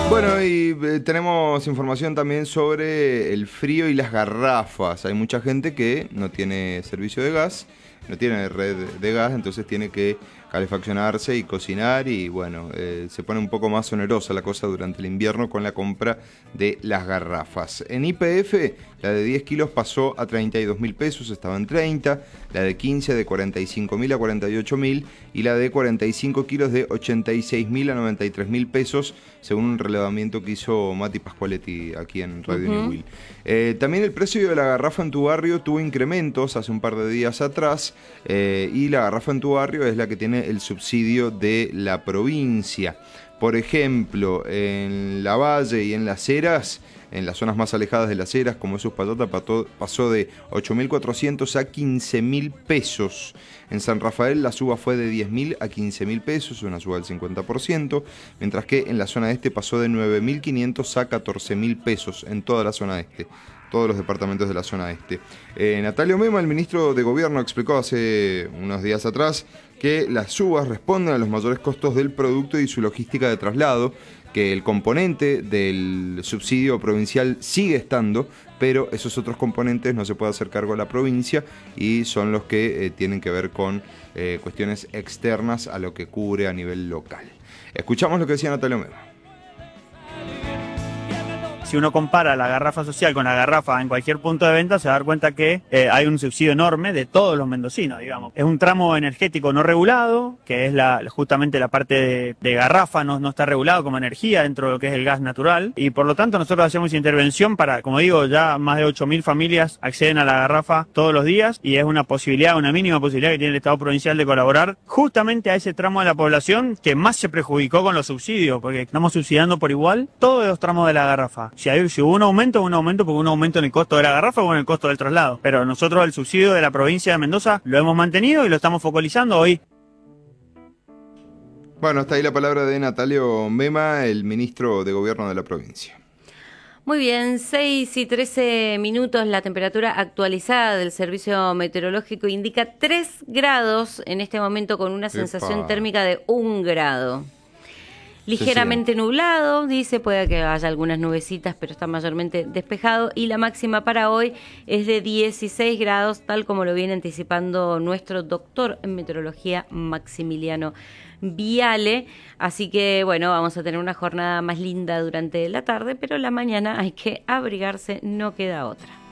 Bueno, y tenemos información también sobre el frío y las garrafas. Hay mucha gente que no tiene servicio de gas, no tiene red de gas, entonces tiene que calefaccionarse y cocinar y bueno, se pone un poco más onerosa la cosa durante el invierno con la compra de las garrafas. En YPF, la de 10 kilos pasó a 32.000 pesos, estaba en 30, la de 15 de 45.000 a 48.000 y la de 45 kilos de 86.000 a 93.000 pesos, según un relevamiento que hizo Mati Pascualetti aquí en Radio New Will. También el precio de la garrafa en tu barrio tuvo incrementos hace un par de días atrás, y la garrafa en tu barrio es la que tiene el subsidio de la provincia. Por ejemplo, en La Valle y en Las Heras, en las zonas más alejadas de Las Heras, como es Uspallata, pasó de 8.400 a 15.000 pesos. En San Rafael la suba fue de 10.000 a 15.000 pesos, una suba del 50%, mientras que en la zona este pasó de 9.500 a 14.000 pesos en toda la zona este. Todos los departamentos de la zona este. Natalio Mema, el ministro de Gobierno, explicó hace unos días atrás que las subas responden a los mayores costos del producto y su logística de traslado, que el componente del subsidio provincial sigue estando, pero esos otros componentes no se puede hacer cargo a la provincia y son los que tienen que ver con cuestiones externas a lo que cubre a nivel local. Escuchamos lo que decía Natalio Mema. Si uno compara la garrafa social con la garrafa en cualquier punto de venta, se va a dar cuenta que hay un subsidio enorme de todos los mendocinos, digamos. Es un tramo energético no regulado, que es justamente la parte de garrafa, no está regulado como energía dentro de lo que es el gas natural, y por lo tanto nosotros hacemos intervención para, como digo, ya más de 8.000 familias acceden a la garrafa todos los días, y es una posibilidad, una mínima posibilidad que tiene el Estado provincial de colaborar justamente a ese tramo de la población que más se perjudicó con los subsidios, porque estamos subsidiando por igual todos los tramos de la garrafa. Si hubo un aumento porque un aumento en el costo de la garrafa o en el costo del traslado. Pero nosotros el subsidio de la provincia de Mendoza lo hemos mantenido y lo estamos focalizando hoy. Bueno, hasta ahí la palabra de Natalio Mema, el ministro de Gobierno de la provincia. Muy bien, 6:13, la temperatura actualizada del Servicio Meteorológico indica 3 grados en este momento con una sensación térmica de 1 grado. Ligeramente nublado, dice, puede que haya algunas nubecitas, pero está mayormente despejado. Y la máxima para hoy es de 16 grados, tal como lo viene anticipando nuestro doctor en meteorología, Maximiliano Viale. Así que, bueno, vamos a tener una jornada más linda durante la tarde, pero la mañana hay que abrigarse, no queda otra.